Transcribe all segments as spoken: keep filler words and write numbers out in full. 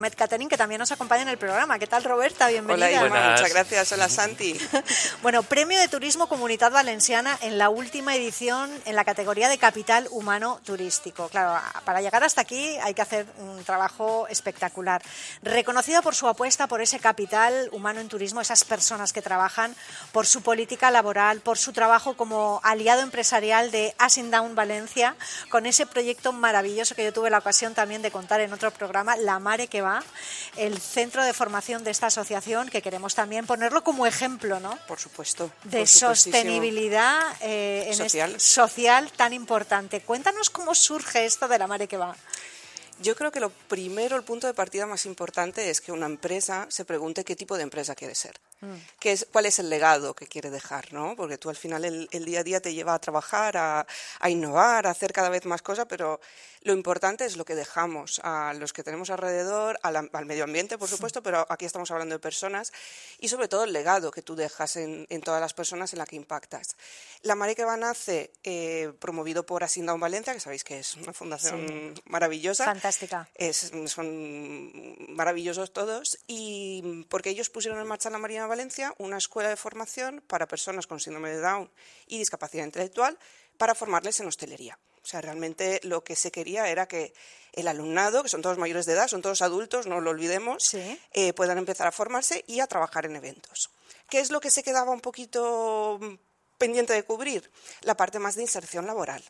Met Catering, que también nos acompaña en el programa. ¿Qué tal, Roberta? Bienvenida. Hola, Irma, muchas gracias. Hola, Santi. Bueno, Premio de Turismo Comunitat Valenciana en la última edición en la categoría de Capital Humano Turístico. Claro, para llegar hasta aquí hay que hacer un trabajo espectacular. Reconocida por su apuesta por ese capital humano en turismo, esas personas que trabajan, por su política laboral, por su trabajo como aliado empresarial de Asing Down Valencia, con ese proyecto maravilloso que yo tuve la ocasión también de contar en otro programa, La Mare que va, el centro de formación de esta asociación, que queremos también ponerlo como ejemplo, ¿no? Por supuesto. De por sostenibilidad eh, en social. Este, social tan importante. Cuéntanos cómo surge esto de La Mare que va. Yo creo que lo primero, el punto de partida más importante es que una empresa se pregunte qué tipo de empresa quiere ser. Mm. Qué es, cuál es el legado que quiere dejar, ¿no? Porque tú al final el, el día a día te lleva a trabajar, a, a innovar, a hacer cada vez más cosas, pero lo importante es lo que dejamos a los que tenemos alrededor, a la, al medio ambiente, por supuesto, pero aquí estamos hablando de personas y sobre todo el legado que tú dejas en, en todas las personas en las que impactas. La Mare que va nace eh, promovido por Asing Down Valencia, que sabéis que es una fundación sí. maravillosa. Fantástica. Es, son maravillosos todos y porque ellos pusieron en marcha en la Marina de Valencia una escuela de formación para personas con síndrome de Down y discapacidad intelectual para formarles en hostelería. O sea, realmente lo que se quería era que el alumnado, que son todos mayores de edad, son todos adultos, no lo olvidemos, sí. eh, puedan empezar a formarse y a trabajar en eventos. ¿Qué es lo que se quedaba un poquito pendiente de cubrir? La parte más de inserción laboral.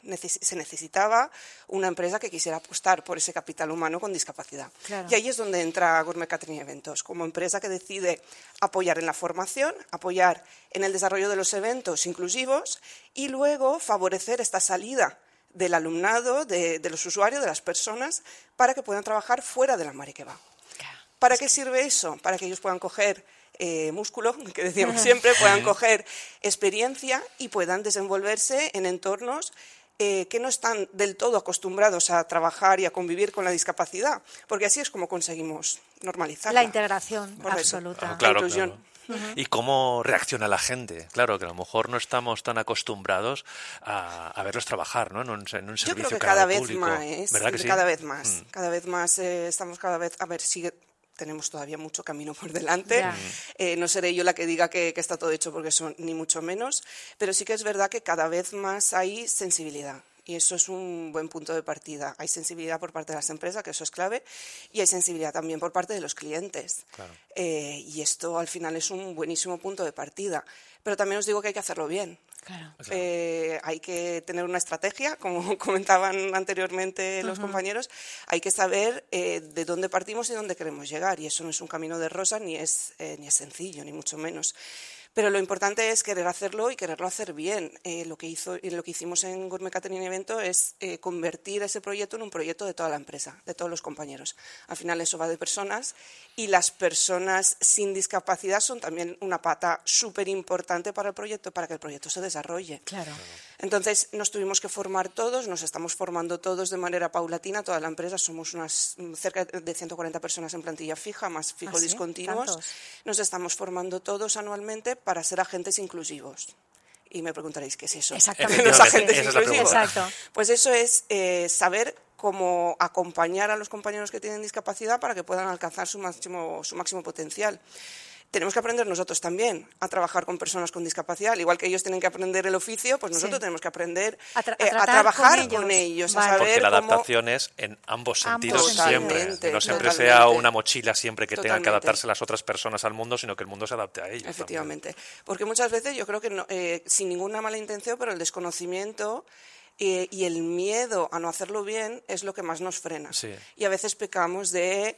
Se necesitaba una empresa que quisiera apostar por ese capital humano con discapacidad. Claro. Y ahí es donde entra Gourmet Catering Eventos, como empresa que decide apoyar en la formación, apoyar en el desarrollo de los eventos inclusivos y luego favorecer esta salida del alumnado, de, de los usuarios, de las personas, para que puedan trabajar fuera de la Mare que va. ¿Para qué sirve eso? Para que ellos puedan coger eh, músculo, que decíamos siempre, puedan coger experiencia y puedan desenvolverse en entornos Eh, que no están del todo acostumbrados a trabajar y a convivir con la discapacidad, porque así es como conseguimos normalizarla. La integración Por absoluta. Ah, claro, la inclusión. Claro. Uh-huh. ¿Y cómo reacciona la gente? Claro, que a lo mejor no estamos tan acostumbrados a, a verlos trabajar, ¿no? En un, en un servicio. Yo creo que cada vez público. más, ¿Verdad que sí? cada vez más, mm. cada vez más eh, estamos cada vez, a ver, sigue. Tenemos todavía mucho camino por delante. Eh, no seré yo la que diga que, que está todo hecho porque eso ni mucho menos, pero sí que es verdad que cada vez más hay sensibilidad. Y eso es un buen punto de partida. Hay sensibilidad por parte de las empresas, que eso es clave, y hay sensibilidad también por parte de los clientes. Claro. Eh, y esto al final es un buenísimo punto de partida. Pero también os digo que hay que hacerlo bien. Claro. Eh, hay que tener una estrategia, como comentaban anteriormente los uh-huh. compañeros. Hay que saber eh, de dónde partimos y dónde queremos llegar. Y eso no es un camino de rosa, ni es, eh, ni es sencillo, ni mucho menos. Pero lo importante es querer hacerlo y quererlo hacer bien. Eh, lo que hizo, lo que hicimos en Gourmet Catering Evento es eh, convertir ese proyecto en un proyecto de toda la empresa, de todos los compañeros. Al final eso va de personas y las personas sin discapacidad son también una pata súper importante para el proyecto, para que el proyecto se desarrolle. Claro. Entonces nos tuvimos que formar todos, nos estamos formando todos de manera paulatina, toda la empresa, somos unas cerca de ciento cuarenta personas en plantilla fija, más fijo ¿Ah, sí? discontinuos. ¿Tantos? Nos estamos formando todos anualmente para ser agentes inclusivos. Y me preguntaréis, ¿qué es eso? Exactamente. Los agentes Esa inclusivos. Exacto. Pues eso es eh, saber cómo acompañar a los compañeros que tienen discapacidad para que puedan alcanzar su máximo, su máximo potencial. Tenemos que aprender nosotros también a trabajar con personas con discapacidad. Al igual que ellos tienen que aprender el oficio, pues nosotros sí. tenemos que aprender a, tra- eh, a, a trabajar con ellos, con ellos vale. a saber Porque la cómo... adaptación es en ambos sentidos ambos siempre. totalmente, No siempre totalmente. sea una mochila siempre que Totalmente. tengan que adaptarse las otras personas al mundo, sino que el mundo se adapte a ellos. Efectivamente. También. Porque muchas veces yo creo que, no, eh, sin ninguna mala intención, pero el desconocimiento... Eh, y el miedo a no hacerlo bien es lo que más nos frena. Sí. Y a veces pecamos de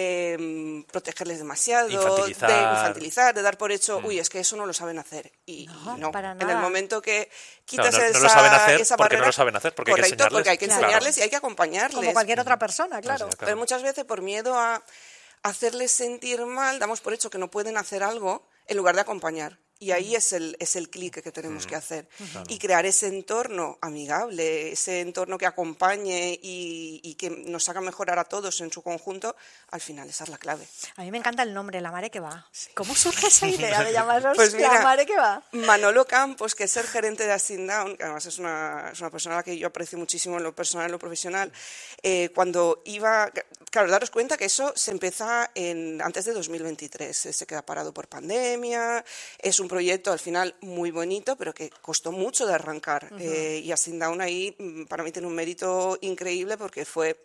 eh, protegerles demasiado, infantilizar. de infantilizar, de dar por hecho, mm. uy, es que eso no lo saben hacer. Y no, no. Para nada. En el momento que quitas no, no, esa, no lo saben hacer esa porque barrera, no lo saben hacer, porque correcto, hay que enseñarles. porque hay que claro. enseñarles y hay que acompañarles. Como cualquier otra persona, claro. Sí, claro. Pero muchas veces por miedo a hacerles sentir mal, damos por hecho que no pueden hacer algo en lugar de acompañar. Y ahí es el, es el clic que tenemos mm. que hacer. Claro. Y crear ese entorno amigable, ese entorno que acompañe y, y que nos haga mejorar a todos en su conjunto, al final esa es la clave. A mí me encanta el nombre, La Mare que va. Sí. ¿Cómo surge esa idea de llamarlos pues mira, La Mare que va? Manolo Campos, que es el gerente de Asing Down, que además es una, es una persona a la que yo aprecio muchísimo en lo personal y en lo profesional, eh, cuando iba... Claro, daros cuenta que eso se empieza en, antes de dos mil veintitrés, se queda parado por pandemia, es un proyecto al final muy bonito, pero que costó mucho de arrancar. Uh-huh. eh, y Asing Down ahí para mí tiene un mérito increíble porque fue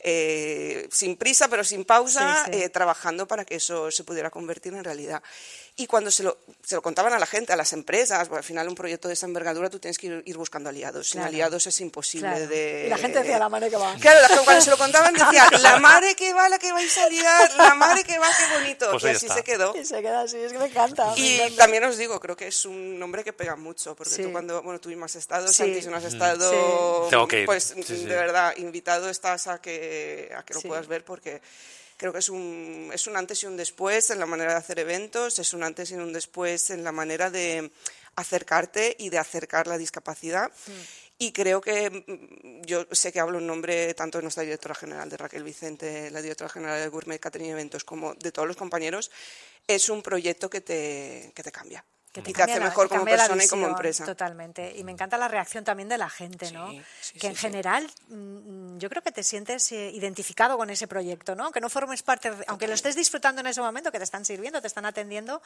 eh, sin prisa, pero sin pausa, sí, sí. Eh, trabajando para que eso se pudiera convertir en realidad. Y cuando se lo, se lo contaban a la gente, a las empresas, bueno, al final un proyecto de esa envergadura tú tienes que ir, ir buscando aliados. Claro. Sin aliados es imposible claro. de... Y la gente decía, la madre que va. Claro, la, cuando se lo contaban decía, la madre que va, la que vais a liar, la madre que va, qué bonito. Pues y así está. se quedó. Y se queda así, es que me encanta. Y me encanta. También os digo, creo que es un nombre que pega mucho, porque sí. tú cuando, bueno, tú mismo has estado, sí. Santi, si no has estado, sí. Tengo que ir. pues sí, sí. de verdad, invitado estás a que, a que lo sí. puedas ver, porque... Creo que es un, es un antes y un después en la manera de hacer eventos, es un antes y un después en la manera de acercarte y de acercar la discapacidad. Mm. Y creo que, yo sé que hablo en nombre tanto de nuestra directora general, de Raquel Vicente, la directora general de Gourmet Catering Eventos, como de todos los compañeros, es un proyecto que te, que te cambia. Que te, y te hace mejor la, como persona visión, y como empresa. Totalmente. Y me encanta la reacción también de la gente, ¿no? Sí, sí, que en sí, general sí. yo creo que te sientes eh, identificado con ese proyecto, ¿no? Aunque no formes parte, de, aunque lo estés disfrutando en ese momento, que te están sirviendo, te están atendiendo,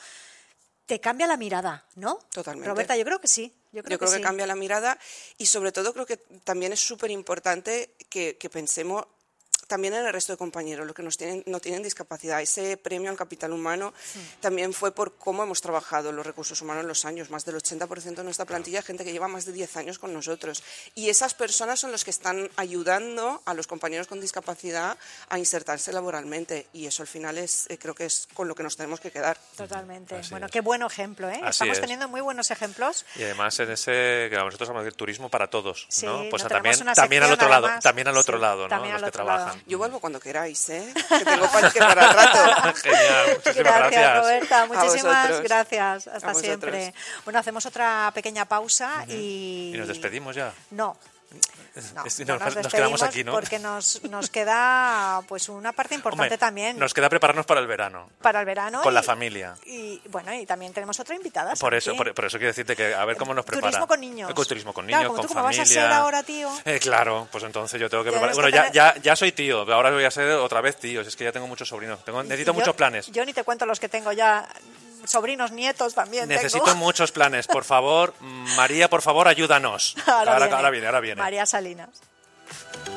te cambia la mirada, ¿no? Totalmente. Roberta, yo creo que sí. Yo creo, yo creo que, que sí. cambia la mirada y sobre todo creo que también es súper importante que, que pensemos también en el resto de compañeros, los que nos tienen, no tienen discapacidad. Ese premio al capital humano sí. también fue por cómo hemos trabajado los recursos humanos en los años. Más del ochenta por ciento de nuestra plantilla es gente que lleva más de diez años con nosotros. Y esas personas son los que están ayudando a los compañeros con discapacidad a insertarse laboralmente. Y eso al final es, eh, creo que es con lo que nos tenemos que quedar. Totalmente. Así bueno, es. Qué buen ejemplo, ¿eh? Así Estamos es. teniendo muy buenos ejemplos. Y además en ese, que nosotros vamos a decir turismo para todos, sí, ¿no? Pues no también, una también al otro lado, además, también al otro sí, lado, ¿no? Los que trabajan. Lado. Yo vuelvo cuando queráis, ¿eh? Que tengo para, que para el rato. Genial, muchísimas gracias. gracias. Roberta, muchísimas vosotros. gracias. Hasta A siempre. Bueno, hacemos otra pequeña pausa uh-huh. y... ¿Y nos despedimos ya? No. No, es, no nos, nos, nos quedamos aquí, ¿no? Porque nos, nos queda pues una parte importante Hombre, también. Nos queda prepararnos para el verano. Para el verano. Con y, la familia. Y bueno, y también tenemos otra invitada. Por eso, por, por eso quiero decirte que a ver cómo nos prepara. Turismo con niños. Con turismo con niños, claro, como con tú, como familia. vas a ser ahora tío. Eh, claro, pues entonces yo tengo que Tienes preparar. Bueno, que ya, tener... ya, ya soy tío, ahora voy a ser otra vez tío. Es que ya tengo muchos sobrinos. Tengo, necesito yo, muchos planes. Yo ni te cuento los que tengo ya. Sobrinos, nietos también Necesito tengo. muchos planes, por favor. María, por favor, ayúdanos. Ahora, ahora, viene. ahora viene, ahora viene. María Salinas.